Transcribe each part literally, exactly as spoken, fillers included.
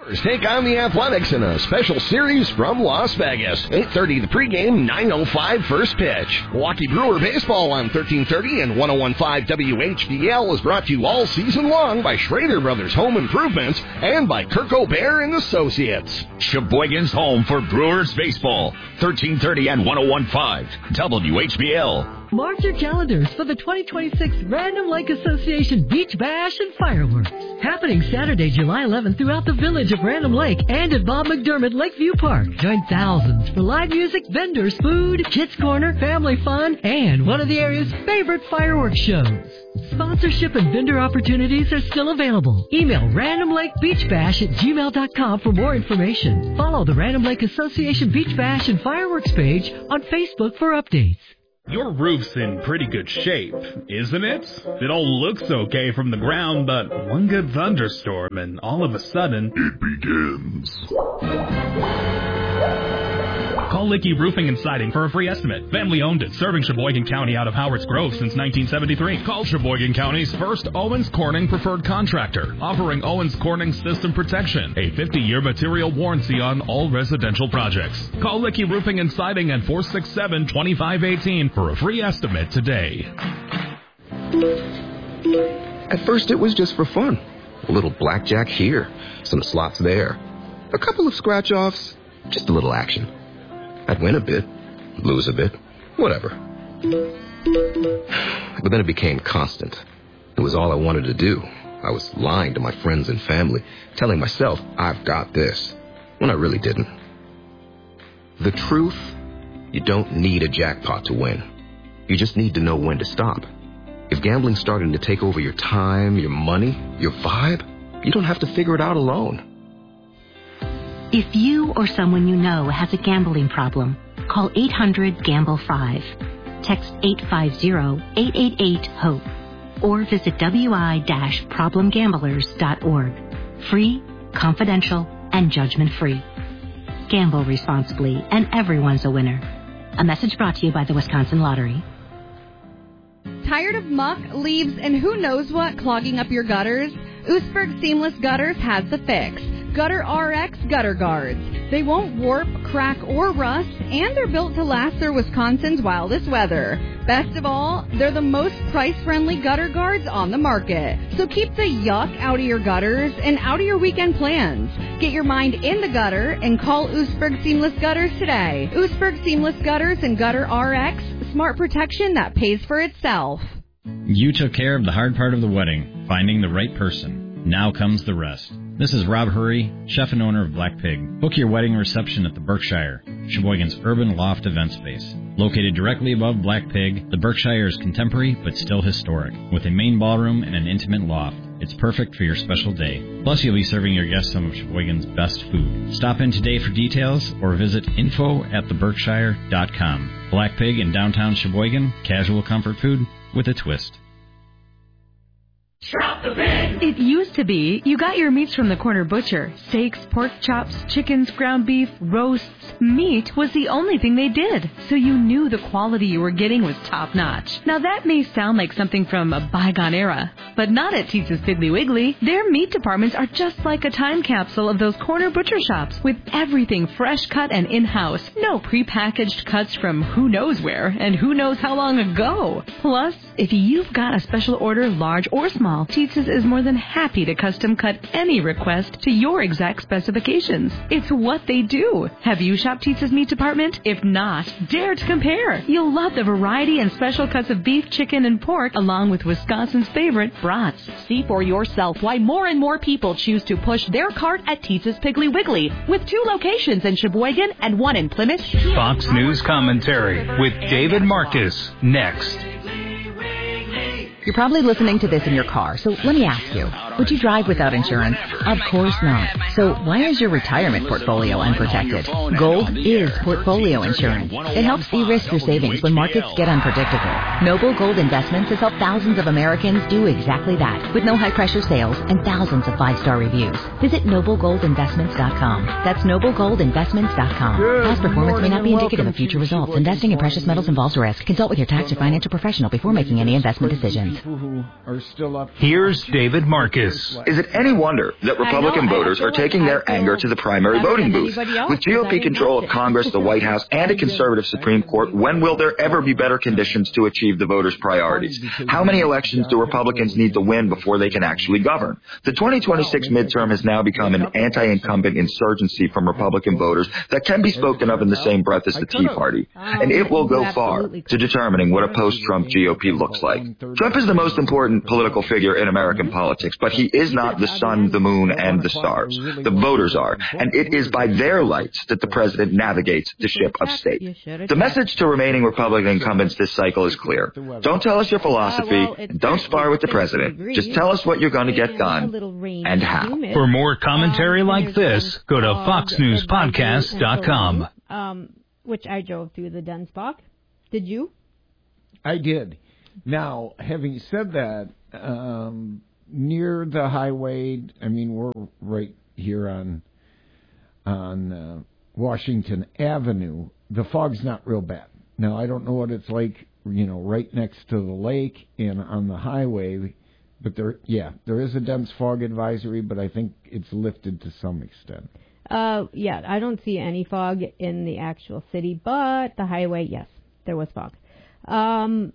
Take on the Athletics in a special series from Las Vegas. eight thirty the pregame, nine oh five first pitch. Milwaukee Brewer Baseball on thirteen thirty and ten fifteen W H B L is brought to you all season long by Schrader Brothers Home Improvements and by Kirk O'Bear and Associates. Sheboygan's home for Brewers Baseball. thirteen thirty and ten fifteen W H B L. Mark your calendars for the twenty twenty-six Random Lake Association Beach Bash and Fireworks. Happening Saturday, July eleventh throughout the village of Random Lake and at Bob McDermott Lakeview Park. Join thousands for live music, vendors, food, kids corner, family fun, and one of the area's favorite fireworks shows. Sponsorship and vendor opportunities are still available. Email Random Lake Beach Bash at gmail dot com for more information. Follow the Random Lake Association Beach Bash and Fireworks page on Facebook for updates. Your roof's in pretty good shape, isn't it? It all looks okay from the ground, but one good thunderstorm and all of a sudden, it begins. Call Licky Roofing and Siding for a free estimate. Family owned it, serving Sheboygan County out of Howard's Grove since nineteen seventy-three. Call Sheboygan County's first Owens Corning preferred contractor, offering Owens Corning System Protection, a fifty-year material warranty on all residential projects. Call Licky Roofing and Siding at four six seven, two five one eight for a free estimate today. At first it was just for fun. A little blackjack here, some slots there, a couple of scratch-offs, just a little action. I'd win a bit, lose a bit, whatever. But then it became constant. It was all I wanted to do. I was lying to my friends and family, telling myself, I've got this, when I really didn't. The truth, you don't need a jackpot to win. You just need to know when to stop. If gambling's starting to take over your time, your money, your vibe, you don't have to figure it out alone. If you or someone you know has a gambling problem, call eight hundred gamble five. Text eight five zero, eight eight eight, HOPE or visit w i dash problem gamblers dot org. Free, confidential, and judgment-free. Gamble responsibly, and everyone's a winner. A message brought to you by the Wisconsin Lottery. Tired of muck, leaves, and who knows what clogging up your gutters? Oostburg Seamless Gutters has the fix. Gutter R X Gutter Guards. They won't warp, crack, or rust, and they're built to last through Wisconsin's wildest weather. Best of all, they're the most price-friendly gutter guards on the market. So keep the yuck out of your gutters and out of your weekend plans. Get your mind in the gutter and call Oostburg Seamless Gutters today. Oostburg Seamless Gutters and Gutter R X, smart protection that pays for itself. You took care of the hard part of the wedding, finding the right person. Now comes the rest. This is Rob Hurry, chef and owner of Black Pig. Book your wedding reception at the Berkshire, Sheboygan's urban loft event space. Located directly above Black Pig, the Berkshire is contemporary but still historic, with a main ballroom and an intimate loft. It's perfect for your special day. Plus, you'll be serving your guests some of Sheboygan's best food. Stop in today for details or visit info at the berkshire dot com. Black Pig in downtown Sheboygan, casual comfort food with a twist. Shop the Pig! It used to be you got your meats from the corner butcher. Steaks, pork chops, chickens, ground beef, roasts. Meat was the only thing they did, so you knew the quality you were getting was top-notch. Now that may sound like something from a bygone era, but not at Teetza's Piggly Wiggly. Their meat departments are just like a time capsule of those corner butcher shops, with everything fresh cut and in-house. No prepackaged cuts from who knows where and who knows how long ago. Plus, if you've got a special order, large or small, Teetza's is more than happy to custom cut any request to your exact specifications. It's what they do. Have you shopped Teetza's meat department? If not, dare to compare. You'll love the variety and special cuts of beef, chicken, and pork, along with Wisconsin's favorite brats. See for yourself why more and more people choose to push their cart at Teetza's Piggly Wiggly, with two locations in Sheboygan and one in Plymouth. Fox News Commentary with David Marcus, next. You're probably listening to this in your car, so let me ask you, would you drive without insurance? Of course not. So why is your retirement portfolio unprotected? Gold is portfolio insurance. It helps de-risk your savings when markets get unpredictable. Noble Gold Investments has helped thousands of Americans do exactly that, with no high-pressure sales and thousands of five-star reviews. Visit noble gold investments dot com. That's noble gold investments dot com. Past performance may not be indicative of future results. Investing in precious metals involves risk. Consult with your tax or financial professional before making any investment decisions. people who are still up. Here's David Marcus. Is it any wonder that Republican know, voters are taking like their anger to the primary voting booth? With G O P control of Congress, the White House, and a conservative Supreme Court, when will there ever be better conditions to achieve the voters' priorities? How many elections do Republicans need to win before they can actually govern? The twenty twenty-six midterm has now become an anti-incumbent insurgency from Republican voters that can be spoken of in the same breath as the Tea Party. And it will go far to determining what a post-Trump G O P looks like. Trump is the most important political figure in American politics, but he is not the sun, the moon, and the stars. The voters are, and it is by their lights that the president navigates the ship of state. The message to remaining Republican incumbents this cycle is clear. Don't tell us your philosophy, and don't spar with the president. Just tell us what you're going to get done, and how. For more commentary like this, go to fox news podcast dot com. Um, which I drove through the Dunsbach. Did you? I did. Now, having said that, um, near the highway, I mean, we're right here on on uh, Washington Avenue. The fog's not real bad. Now, I don't know what it's like, you know, right next to the lake and on the highway, but there, yeah, there is a dense fog advisory, but I think it's lifted to some extent. Uh, yeah, I don't see any fog in the actual city, but the highway, yes, there was fog. Um,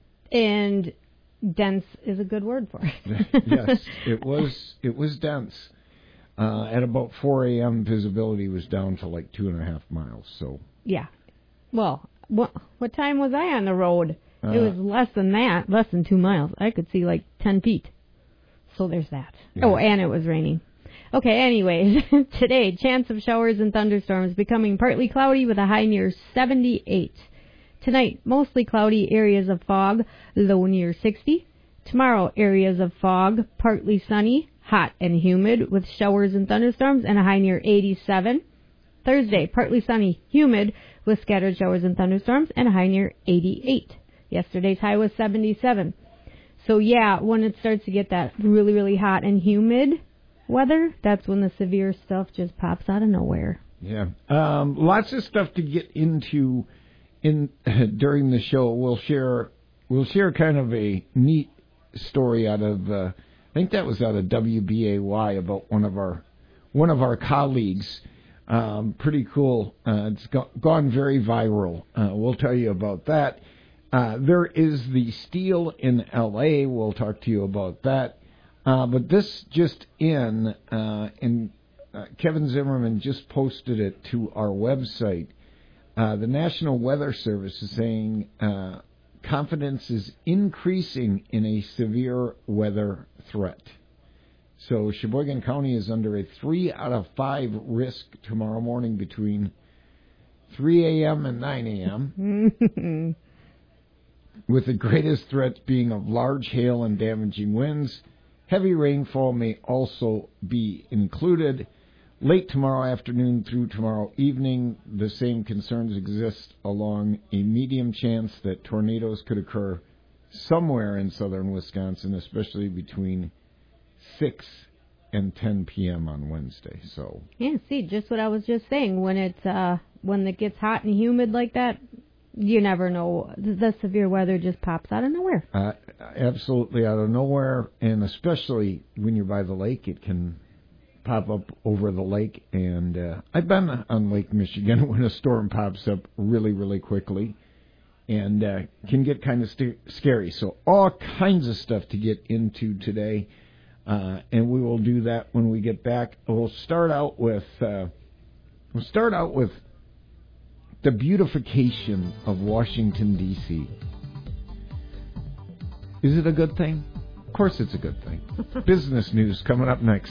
and dense is a good word for it. Yes, it was. It was dense. Uh, at about four a.m., visibility was down to like two and a half miles. So yeah. Well, what what time was I on the road? Uh, it was less than that, less than two miles. I could see like ten feet. So there's that. Yeah. Oh, and it was raining. Okay, anyways, today, chance of showers and thunderstorms becoming partly cloudy with a high near seventy-eight. Tonight, mostly cloudy, areas of fog, low near sixty. Tomorrow, areas of fog, partly sunny, hot and humid with showers and thunderstorms and a high near eighty-seven. Thursday, partly sunny, humid with scattered showers and thunderstorms and a high near eighty-eight. Yesterday's high was seventy-seven. So yeah, when it starts to get that really, really hot and humid weather, that's when the severe stuff just pops out of nowhere. Yeah. Um, lots of stuff to get into in during the show. We'll share we'll share kind of a neat story out of uh, I think that was out of W B A Y about one of our one of our colleagues. Um, pretty cool. Uh, it's go- gone very viral. Uh, we'll tell you about that. Uh, there is the Steel in L A. We'll talk to you about that. Uh, but this just in, uh, and uh, Kevin Zimmerman just posted it to our website. Uh, the National Weather Service is saying uh, confidence is increasing in a severe weather threat. So Sheboygan County is under a three out of five risk tomorrow morning between three a.m. and nine a.m., with the greatest threats being of large hail and damaging winds. Heavy rainfall may also be included. Late tomorrow afternoon through tomorrow evening, the same concerns exist along a medium chance that tornadoes could occur somewhere in southern Wisconsin, especially between six and ten p.m. on Wednesday. So yeah, see, just what I was just saying. When it's uh, when it gets hot and humid like that, you never know. The severe weather just pops out of nowhere. Uh, absolutely out of nowhere, and especially when you're by the lake, it can pop up over the lake. And uh, I've been on Lake Michigan when a storm pops up really, really quickly, and uh, can get kind of st- scary. So all kinds of stuff to get into today, uh, and we will do that when we get back. We'll start out with uh, we'll start out with the beautification of Washington, D C Is it a good thing? Of course it's a good thing. Business news coming up next.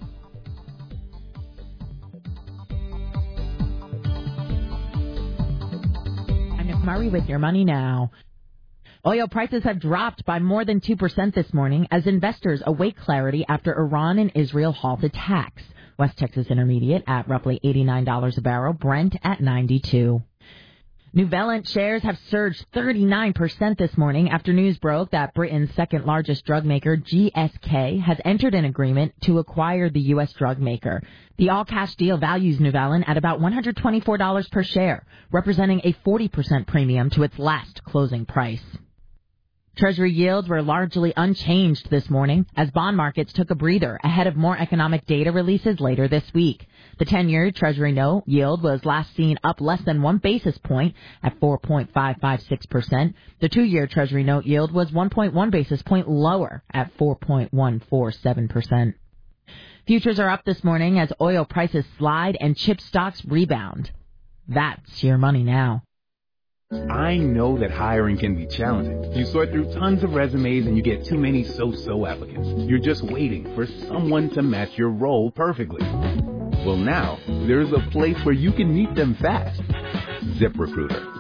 I'm Nick Murray with Your Money Now. Oil prices have dropped by more than two percent this morning as investors await clarity after Iran and Israel halt attacks. West Texas Intermediate at roughly eighty-nine dollars a barrel, Brent at ninety-two. Nuvalent shares have surged thirty-nine percent this morning after news broke that Britain's second largest drug maker, G S K, has entered an agreement to acquire the U S drug maker. The all-cash deal values Nuvalent at about one hundred twenty-four dollars per share, representing a forty percent premium to its last closing price. Treasury yields were largely unchanged this morning as bond markets took a breather ahead of more economic data releases later this week. The ten-year Treasury note yield was last seen up less than one basis point at four point five five six percent. The two-year Treasury note yield was one point one basis point lower at four point one four seven percent. Futures are up this morning as oil prices slide and chip stocks rebound. That's your money now. I know that hiring can be challenging. You sort through tons of resumes and you get too many so-so applicants. You're just waiting for someone to match your role perfectly. Well, now, there's a place where you can meet them fast. ZipRecruiter.